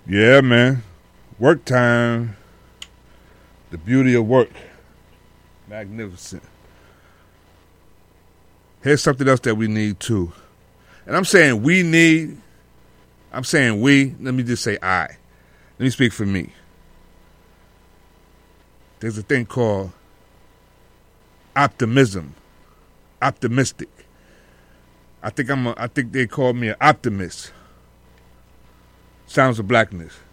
Yeah, man. Work time. The beauty of work. Magnificent. Here's something else that we need too. And I'm saying we need, I'm saying we, let me just say I. Let me speak for me. There's a thing called optimism. Optimistic. I think they call me an optimist. Sounds of blackness.